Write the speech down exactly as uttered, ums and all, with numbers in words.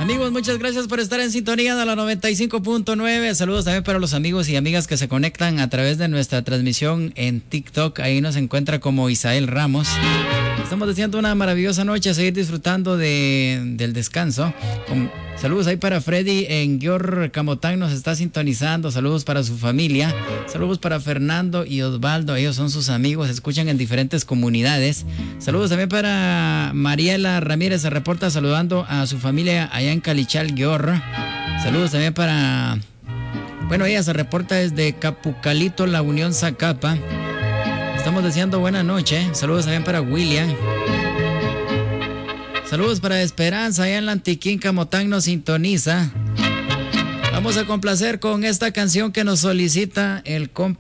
Amigos, muchas gracias por estar en sintonía de la noventa y cinco punto nueve. Saludos también para los amigos y amigas que se conectan a través de nuestra transmisión en TikTok. Ahí nos encuentra como Isael Ramos. Estamos deseando una maravillosa noche, a seguir disfrutando de, del descanso. Con, saludos ahí para Freddy en Gior Camotán, nos está sintonizando. Saludos para su familia. Saludos para Fernando y Osvaldo, ellos son sus amigos, se escuchan en diferentes comunidades. Saludos también para Mariela Ramírez, se reporta saludando a su familia allá en Calichal, Gior. Saludos también para... Bueno, ella se reporta desde Capucalito, La Unión, Zacapa. Estamos deseando buena noche. Saludos también para William. Saludos para Esperanza, allá en la Antiquín, Camotán nos sintoniza. Vamos a complacer con esta canción que nos solicita el compa